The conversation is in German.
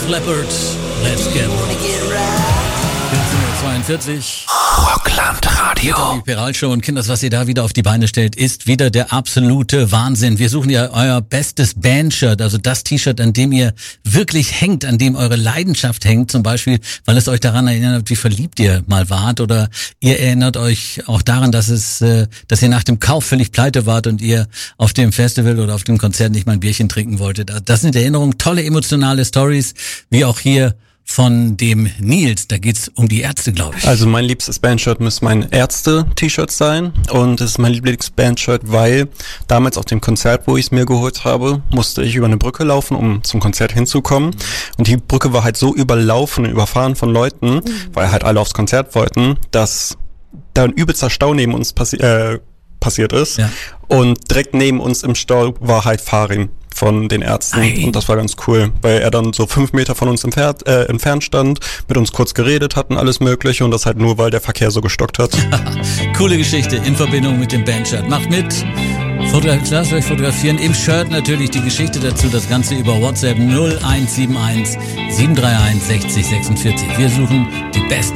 Def Leppard, Let's Get Right. 14:42 Rockland Radio. Die Peral-Show und Kinders, was ihr da wieder auf die Beine stellt, ist wieder der absolute Wahnsinn. Wir suchen ja euer bestes Bandshirt, also das T-Shirt, an dem ihr wirklich hängt, an dem eure Leidenschaft hängt, zum Beispiel, weil es euch daran erinnert, wie verliebt ihr mal wart, oder ihr erinnert euch auch daran, dass ihr nach dem Kauf völlig pleite wart und ihr auf dem Festival oder auf dem Konzert nicht mal ein Bierchen trinken wolltet. Das sind Erinnerungen, tolle emotionale Stories, wie auch hier von dem Nils. Da geht's um die Ärzte, glaube ich. Also mein liebstes Bandshirt müsste mein Ärzte-T-Shirt sein, und es ist mein Lieblingsbandshirt, weil damals auf dem Konzert, wo ich es mir geholt habe, musste ich über eine Brücke laufen, um zum Konzert hinzukommen, und die Brücke war halt so überlaufen und überfahren von Leuten, weil halt alle aufs Konzert wollten, dass da ein übelster Stau neben uns passiert ist, ja. Und direkt neben uns im Stau war halt Farin von den Ärzten. Ei. Und das war ganz cool, weil er dann so 5 Meter von uns entfernt stand, mit uns kurz geredet hat und alles mögliche, und das halt nur, weil der Verkehr so gestockt hat. Coole Geschichte in Verbindung mit dem Bandshirt. Macht mit, lasst euch fotografieren, im Shirt natürlich die Geschichte dazu, das Ganze über WhatsApp 0171 731 60 46. Wir suchen die besten